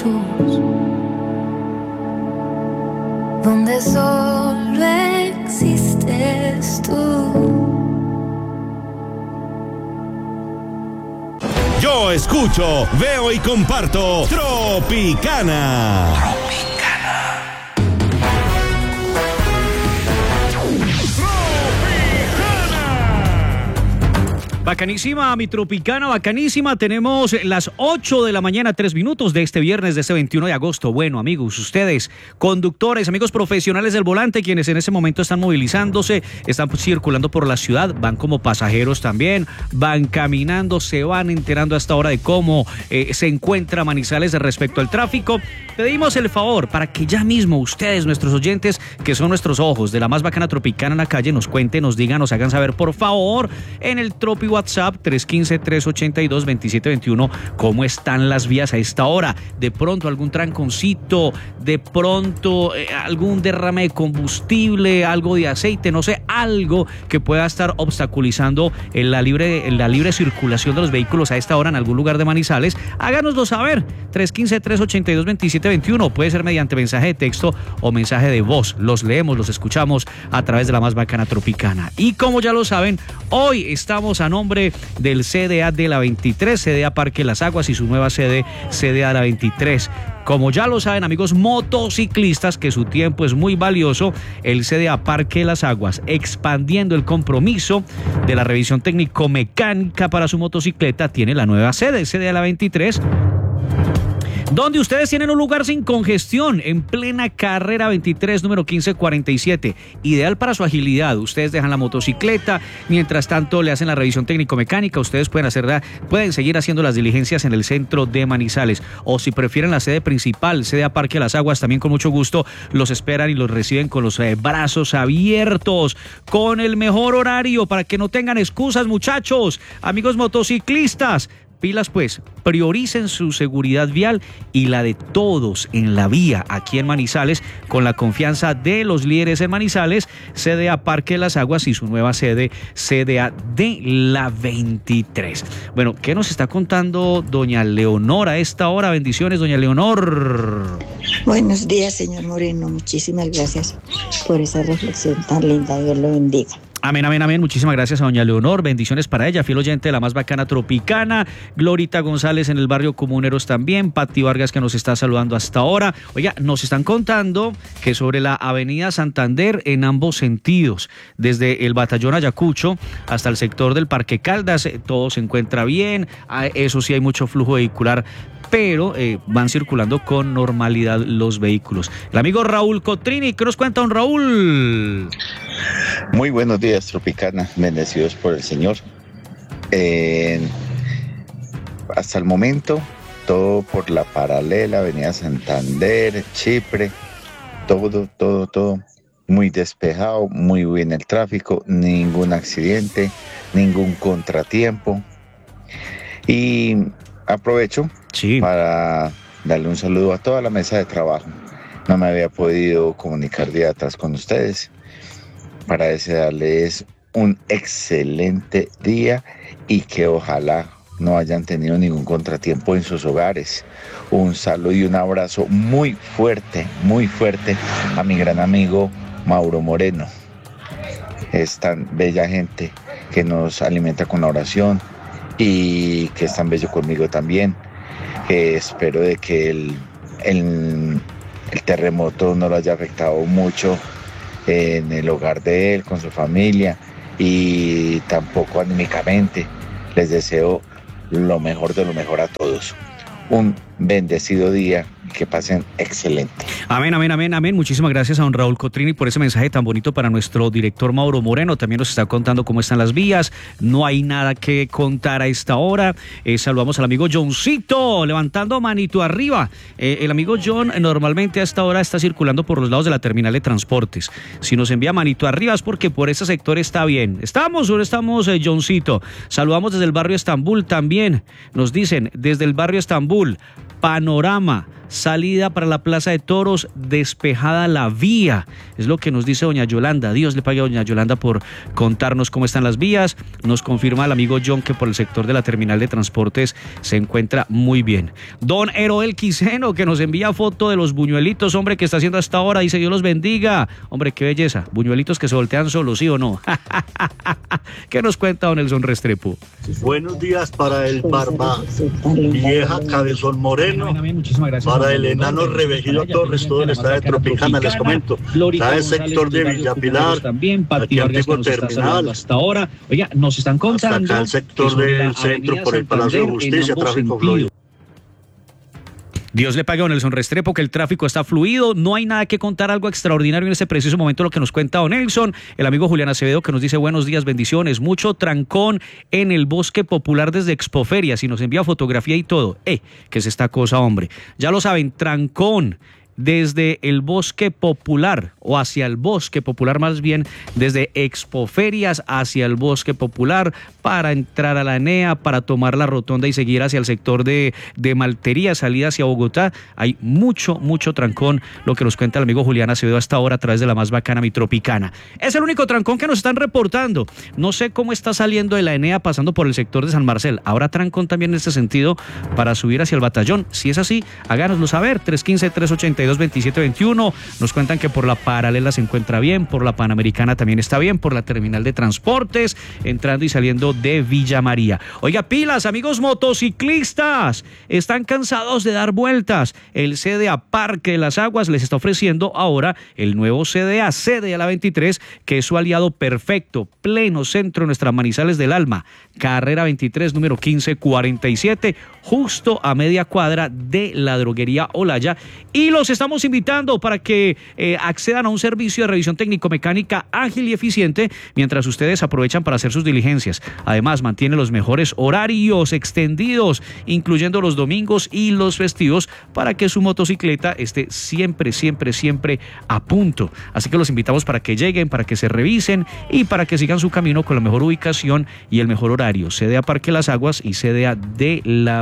muertos, donde solo existes tú. Yo escucho, veo y comparto Tropicana. Bacanísima, mi Tropicana, bacanísima. Tenemos las 8 de la mañana, 3 minutos de este viernes, de este 21 de agosto. Bueno, amigos, ustedes, conductores, amigos profesionales del volante, quienes en ese momento están movilizándose, están circulando por la ciudad, van como pasajeros también, van caminando, se van enterando hasta ahora de cómo se encuentra Manizales respecto al tráfico. Pedimos el favor para que ya mismo ustedes, nuestros oyentes, que son nuestros ojos de la más bacana Tropicana en la calle, nos cuenten, nos digan, nos hagan saber, por favor, en el Tropi WhatsApp 315-382-2721, cómo están las vías a esta hora. De pronto algún tranconcito, de pronto algún derrame de combustible, algo de aceite, no sé, algo que pueda estar obstaculizando la libre circulación de los vehículos a esta hora en algún lugar de Manizales. Háganoslo saber, 315-382-2721, puede ser mediante mensaje de texto o mensaje de voz. Los leemos, los escuchamos a través de la más bacana Tropicana. Y como ya lo saben, hoy estamos a nombre del CDA de la 23, CDA Parque Las Aguas, y su nueva sede, CDA de la 23. Como ya lo saben, amigos motociclistas, que su tiempo es muy valioso, el CDA Parque Las Aguas, expandiendo el compromiso de la revisión técnico-mecánica para su motocicleta, tiene la nueva sede, CDA de la 23, donde ustedes tienen un lugar sin congestión, en plena carrera 23, número 1547, ideal para su agilidad. Ustedes dejan la motocicleta, mientras tanto le hacen la revisión técnico-mecánica. Ustedes pueden seguir haciendo las diligencias en el centro de Manizales, o si prefieren la sede principal, sede a Parque Las Aguas, también con mucho gusto los esperan y los reciben con los brazos abiertos, con el mejor horario, para que no tengan excusas, muchachos, amigos motociclistas. Pilas pues, prioricen su seguridad vial y la de todos en la vía aquí en Manizales, con la confianza de los líderes en Manizales, CDA Parque Las Aguas y su nueva sede, CDA de la 23. Bueno, ¿qué nos está contando doña Leonor a esta hora? Bendiciones, doña Leonor. Buenos días, señor Moreno. Muchísimas gracias por esa reflexión tan linda. Dios lo bendiga. Amén, amén, amén. Muchísimas gracias a doña Leonor. Bendiciones para ella, fiel oyente de la más bacana Tropicana. Glorita González en el barrio Comuneros también. Pati Vargas, que nos está saludando hasta ahora. Oiga, nos están contando que sobre la avenida Santander, en ambos sentidos, desde el Batallón Ayacucho hasta el sector del Parque Caldas, todo se encuentra bien. Eso sí, hay mucho flujo vehicular, pero van circulando con normalidad los vehículos. El amigo Raúl Cotrini, ¿qué nos cuenta don Raúl? Muy buenos días, Tropicana, bendecidos por el Señor. Hasta el momento, todo por la paralela, avenida Santander, Chipre, todo muy despejado, muy bien el tráfico, ningún accidente, ningún contratiempo. Y aprovecho para darle un saludo a toda la mesa de trabajo. No me había podido comunicar día atrás con ustedes para desearles un excelente día y que ojalá no hayan tenido ningún contratiempo en sus hogares. Un saludo y un abrazo muy fuerte a mi gran amigo Mauro Moreno. Es tan bella gente que nos alimenta con la oración y que es tan bello conmigo también. Espero de que el terremoto no lo haya afectado mucho en el hogar de él, con su familia, y tampoco anímicamente. Les deseo lo mejor de lo mejor a todos. Un bendecido día, que pasen excelente. Amén, amén, amén, amén. Muchísimas gracias a don Raúl Cotrini por ese mensaje tan bonito para nuestro director Mauro Moreno. También nos está contando cómo están las vías. No hay nada que contar a esta hora. Saludamos al amigo Johncito, levantando manito arriba. El amigo John normalmente a esta hora está circulando por los lados de la terminal de transportes. Si nos envía manito arriba es porque por ese sector está bien. ¿Estamos, Johncito? Saludamos desde el barrio Estambul también. Nos dicen, desde el barrio Estambul, panorama salida para la Plaza de Toros, despejada la vía. Es lo que nos dice doña Yolanda. Dios le pague a doña Yolanda por contarnos cómo están las vías. Nos confirma el amigo John que por el sector de la terminal de transportes se encuentra muy bien. Don Eroel Quiseno, que nos envía foto de los buñuelitos, hombre, que está haciendo hasta ahora. Dice, Dios los bendiga. Hombre, qué belleza. Buñuelitos que se voltean solos, ¿sí o no? ¿Qué nos cuenta don Nelson Restrepo? Buenos días para el Barba Vieja Cabezón Moreno, para el enano Revejillo Torres, todo el estado de Tropicana, les comento. Está el sector de Villapilar, aquí antiguo terminal, hasta ahora. Oiga, nos están contando hasta acá el sector del centro por el Palacio de Justicia, tráfico fluido. Dios le pague a don Nelson Restrepo que el tráfico está fluido, no hay nada que contar, algo extraordinario en este preciso momento lo que nos cuenta don Nelson. El amigo Julián Acevedo que nos dice buenos días, bendiciones, mucho trancón en el Bosque Popular desde Expoferias y nos envía fotografía y todo. ¿Qué es esta cosa, hombre? Ya lo saben, trancón desde el Bosque Popular o hacia el Bosque Popular, más bien desde Expoferias hacia el Bosque Popular para entrar a la ENEA, para tomar la rotonda y seguir hacia el sector de Maltería, salida hacia Bogotá. Hay mucho trancón, lo que nos cuenta el amigo Julián Acevedo hasta ahora a través de la más bacana Mi Tropicana. Es el único trancón que nos están reportando. No sé cómo está saliendo de la ENEA pasando por el sector de San Marcel. ¿Habrá trancón también en este sentido para subir hacia el Batallón? Si es así, háganoslo saber. 315-382-2721. Nos cuentan que por la paralela se encuentra bien, por la Panamericana también está bien, por la terminal de transportes, entrando y saliendo de Villa María. Oiga, pilas, amigos motociclistas, están cansados de dar vueltas. El CDA Parque de las Aguas les está ofreciendo ahora el nuevo CDA la 23, que es su aliado perfecto, pleno centro de nuestras Manizales del Alma, carrera 23, número 1547, justo a media cuadra de la droguería Olaya, y los estamos invitando para que accedan a un servicio de revisión técnico-mecánica ágil y eficiente mientras ustedes aprovechan para hacer sus diligencias. Además, mantiene los mejores horarios extendidos, incluyendo los domingos y los festivos, para que su motocicleta esté siempre a punto. Así que los invitamos para que lleguen, para que se revisen y para que sigan su camino con la mejor ubicación y el mejor horario. CDA Parque Las Aguas y CDA de la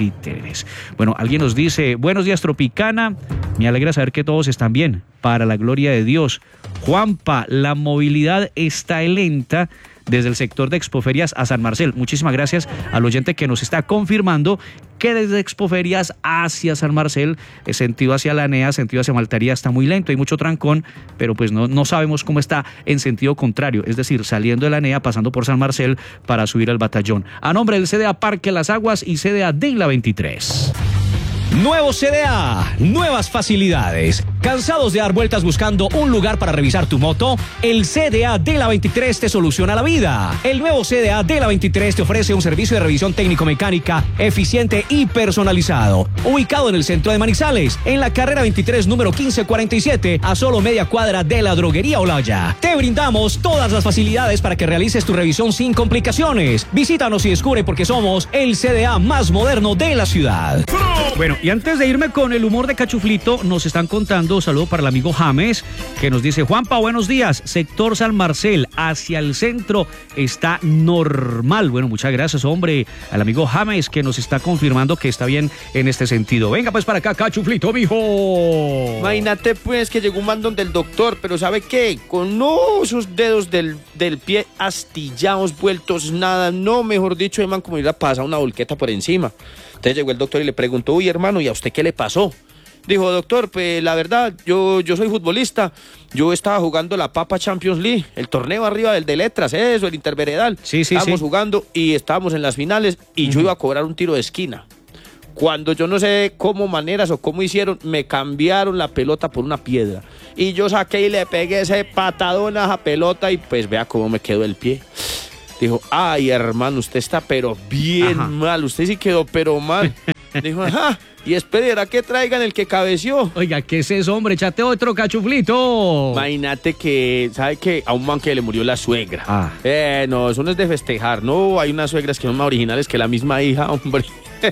23. Bueno, alguien nos dice, buenos días Tropicana, me alegra saber que todos están bien, para la gloria de Dios. Juanpa, la movilidad está lenta desde el sector de Expoferias a San Marcel. Muchísimas gracias al oyente que nos está confirmando que desde Expoferias hacia San Marcel, sentido hacia la ENEA, sentido hacia Maltaría, está muy lento, hay mucho trancón, pero pues no sabemos cómo está en sentido contrario, es decir, saliendo de la ENEA, pasando por San Marcel para subir al Batallón. A nombre del CDA Parque Las Aguas y CDA de la 23. Nuevo CDA, nuevas facilidades. ¿Cansados de dar vueltas buscando un lugar para revisar tu moto? El CDA de la 23 te soluciona la vida. El nuevo CDA de la 23 te ofrece un servicio de revisión técnico-mecánica eficiente y personalizado. Ubicado en el centro de Manizales, en la carrera 23, número 1547, a solo media cuadra de la droguería Olaya. Te brindamos todas las facilidades para que realices tu revisión sin complicaciones. Visítanos y descubre por qué somos el CDA más moderno de la ciudad. Bueno, y antes de irme con el humor de Cachuflito, nos están contando, saludo para el amigo James, que nos dice, Juanpa, buenos días, sector San Marcel, hacia el centro está normal. Bueno, muchas gracias, hombre, al amigo James, que nos está confirmando que está bien en este sentido. Venga, pues para acá, Cachuflito, mijo. Imagínate, pues, que llegó un mandón del doctor, pero ¿sabe qué? Con esos dedos del pie astillados, vueltos, nada, no, mejor dicho, man, como hubiera pasado una volqueta por encima. Entonces llegó el doctor y le preguntó, uy, hermano, ¿y a usted qué le pasó? Dijo, doctor, pues la verdad, yo soy futbolista. Yo estaba jugando la Papa Champions League, el torneo arriba del de letras, eso, el interveredal. Sí. Estábamos jugando y estábamos en las finales y yo iba a cobrar un tiro de esquina. Cuando yo no sé cómo maneras o cómo hicieron, me cambiaron la pelota por una piedra. Y yo saqué y le pegué ese patadón a esa pelota y pues vea cómo me quedó el pie. Dijo, ay, hermano, usted está pero bien mal, usted sí quedó pero mal. Dijo, ajá, y espera que traigan el que cabeció. Oiga, ¿qué es eso, hombre? Échate otro, Cachuflito. Imagínate que, ¿sabe qué? A un man que le murió la suegra. No, eso no es de festejar, no, hay unas suegras que son más originales que la misma hija, hombre.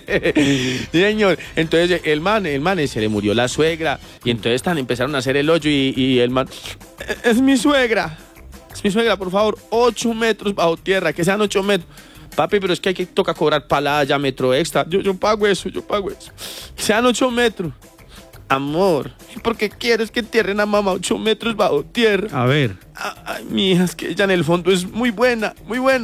Sí, señor. Entonces el man se le murió la suegra y entonces empezaron a hacer el hoyo y el man, es mi suegra. Es mi suegra, por favor, 8 metros bajo tierra, que sean 8 metros. Papi, pero es que toca cobrar palada ya, metro extra. Yo pago eso. Que sean 8 metros. Amor, ¿por qué quieres que entierren a mamá 8 metros bajo tierra? A ver. Ay, mi hija, es que ella en el fondo es muy buena, muy buena.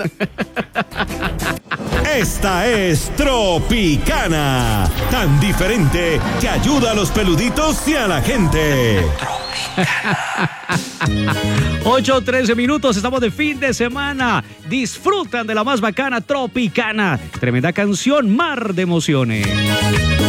Esta es Tropicana, tan diferente que ayuda a los peluditos y a la gente. 8:13 minutos, estamos de fin de semana. Disfrutan de la más bacana Tropicana. Tremenda canción, mar de emociones.